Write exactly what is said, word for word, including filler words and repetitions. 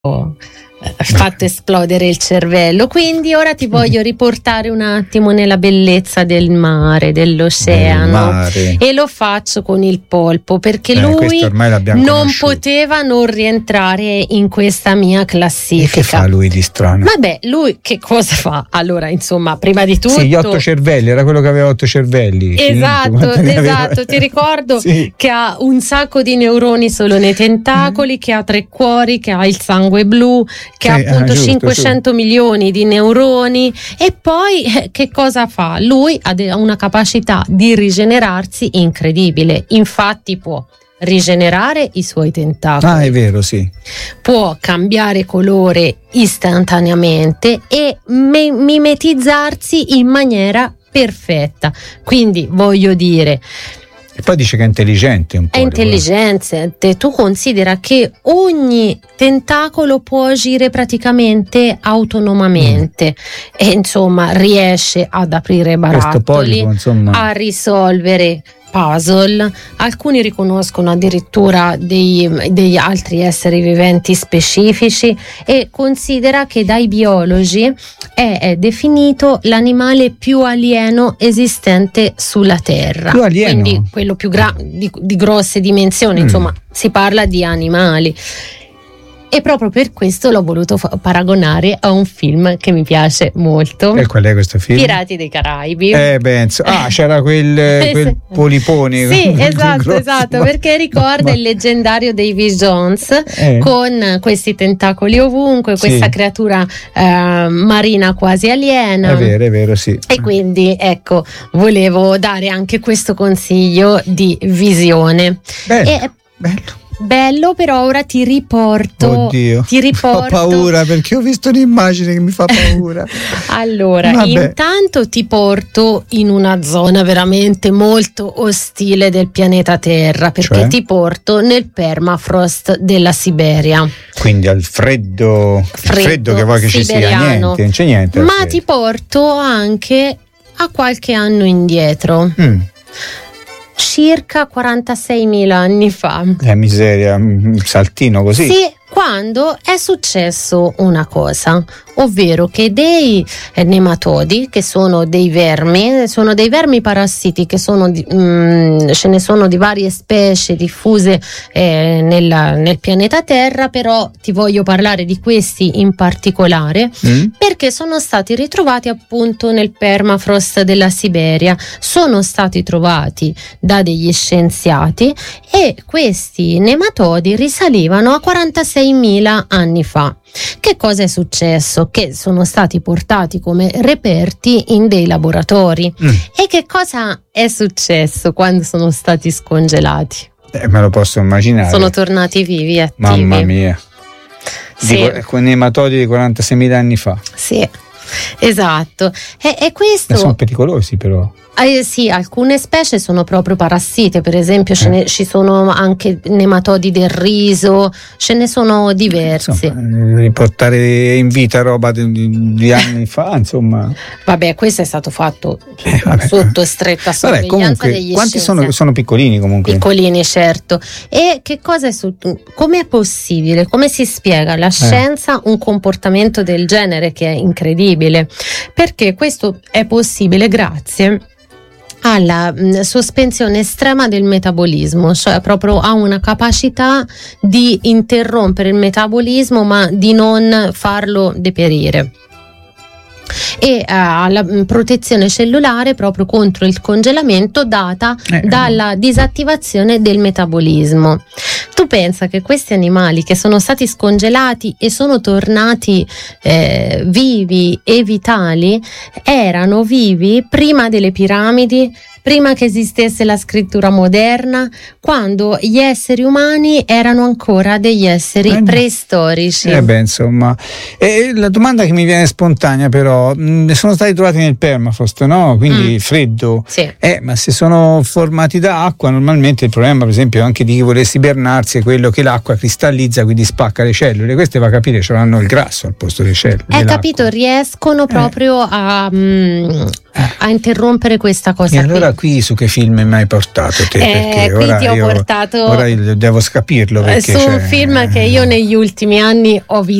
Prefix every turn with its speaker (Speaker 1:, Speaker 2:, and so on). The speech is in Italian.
Speaker 1: fatto esplodere il cervello. Quindi ora ti voglio riportare un attimo nella bellezza del mare, dell'oceano,
Speaker 2: mare.
Speaker 1: E lo faccio con il polpo, perché
Speaker 2: eh,
Speaker 1: lui non
Speaker 2: conosciuto.
Speaker 1: poteva non rientrare in questa mia classifica.
Speaker 2: E che fa lui di strano?
Speaker 1: Vabbè, lui che cosa fa? Allora, insomma, prima di tutto,
Speaker 2: sì, gli otto cervelli, era quello che aveva otto cervelli.
Speaker 1: Esatto, esatto, ti ricordo sì. che ha un sacco di neuroni solo nei tentacoli, mm. che ha tre cuori, che ha il sangue blu, che sì, ha appunto ah, giusto, cinquecento sì. milioni di neuroni. E poi eh, che cosa fa? Lui ha de- una capacità di rigenerarsi incredibile, infatti può rigenerare i suoi tentacoli.
Speaker 2: Ah, è vero, sì.
Speaker 1: Può cambiare colore istantaneamente e me- mimetizzarsi in maniera perfetta. Quindi voglio dire,
Speaker 2: e poi dice che è intelligente un po'.
Speaker 1: È intelligente. Tu considera che ogni tentacolo può agire praticamente autonomamente mm. e insomma riesce ad aprire barattoli,
Speaker 2: polipo, insomma.
Speaker 1: a risolvere puzzle. Alcuni riconoscono addirittura dei, degli altri esseri viventi specifici, e considera che dai biologi è, è definito l'animale più alieno esistente sulla Terra.
Speaker 2: Più alieno?
Speaker 1: Quindi quello più gra- di, di grosse dimensioni, mm. insomma si parla di animali. E proprio per questo l'ho voluto fa- paragonare a un film che mi piace molto.
Speaker 2: E qual è questo film?
Speaker 1: Pirati dei Caraibi.
Speaker 2: Eh, penso. Ah, c'era quel, quel polipone.
Speaker 1: Sì, esatto, grosso, esatto, ma, perché ricorda ma... il leggendario Davy Jones eh. con questi tentacoli ovunque, questa sì. creatura eh, marina quasi aliena.
Speaker 2: È vero, è vero, sì.
Speaker 1: E quindi, ecco, volevo dare anche questo consiglio di visione.
Speaker 2: Bello,
Speaker 1: e,
Speaker 2: bello.
Speaker 1: Bello, però ora ti riporto.
Speaker 2: Oddio,
Speaker 1: ti riporto.
Speaker 2: Ho paura perché ho visto un'immagine che mi fa paura.
Speaker 1: Allora, Vabbè. intanto ti porto in una zona veramente molto ostile del pianeta Terra, perché cioè? ti porto nel permafrost della Siberia.
Speaker 2: Quindi al freddo, freddo, il freddo che vuoi che siberiano. ci sia, niente, non c'è niente.
Speaker 1: Ma ti porto anche a qualche anno indietro. Mm. Circa quarantaseimila anni fa.
Speaker 2: Eh, miseria, un saltino così.
Speaker 1: Sì, quando è successo una cosa, ovvero che dei eh, nematodi, che sono dei vermi, sono dei vermi parassiti, che sono di, mh, ce ne sono di varie specie diffuse eh, nella, nel pianeta Terra, però ti voglio parlare di questi in particolare mm. perché sono stati ritrovati appunto nel permafrost della Siberia, sono stati trovati da degli scienziati e questi nematodi risalivano a quarantaseimila anni fa. Che cosa è successo? Che sono stati portati come reperti in dei laboratori. Mm. E che cosa è successo quando sono stati scongelati?
Speaker 2: Eh, me lo posso immaginare.
Speaker 1: Sono tornati vivi, attivi.
Speaker 2: Mamma mia.
Speaker 1: Sì.
Speaker 2: Di, con nematodi di quarantaseimila anni fa.
Speaker 1: Sì, esatto. E, e questo...
Speaker 2: Ma sono pericolosi però.
Speaker 1: Eh, sì, alcune specie sono proprio parassite, per esempio ce ne, eh. ci sono anche nematodi del riso, ce ne sono diversi.
Speaker 2: Insomma, riportare in vita roba di, di, di anni fa, insomma.
Speaker 1: Vabbè, questo è stato fatto eh, sotto stretta sorveglianza
Speaker 2: vabbè, comunque,
Speaker 1: degli
Speaker 2: quanti
Speaker 1: scienziati.
Speaker 2: sono, sono piccolini comunque?
Speaker 1: Piccolini, certo. E che cosa è su, come è possibile? Come si spiega la scienza eh. un comportamento del genere che è incredibile? Perché questo è possibile grazie alla mh, sospensione estrema del metabolismo, cioè proprio ha una capacità di interrompere il metabolismo ma di non farlo deperire, e ha uh, la mh, protezione cellulare proprio contro il congelamento data eh, dalla disattivazione del metabolismo. Tu pensa che questi animali che sono stati scongelati e sono tornati eh, vivi e vitali erano vivi prima delle piramidi, prima che esistesse la scrittura moderna, quando gli esseri umani erano ancora degli esseri eh, preistorici.
Speaker 2: Eh beh, insomma, e la domanda che mi viene spontanea però però mh, sono stati trovati nel permafrost, no? Quindi
Speaker 1: Mm.
Speaker 2: freddo.
Speaker 1: Sì.
Speaker 2: Eh, ma se sono formati da acqua, normalmente il problema, per esempio, anche di chi volesse ibernarsi è quello che l'acqua cristallizza, quindi spacca le cellule. Queste va a capire, ce l'hanno il grasso al posto delle cellule.
Speaker 1: Hai
Speaker 2: dell'acqua.
Speaker 1: capito, riescono proprio a, mm, a interrompere questa cosa
Speaker 2: E allora
Speaker 1: qui.
Speaker 2: qui su che film mi hai portato te?
Speaker 1: Eh,
Speaker 2: Perché
Speaker 1: qui
Speaker 2: ora
Speaker 1: ti ho
Speaker 2: io,
Speaker 1: portato
Speaker 2: ora io devo scapirlo, perché
Speaker 1: su un
Speaker 2: c'è-
Speaker 1: film che io negli ultimi anni ho visto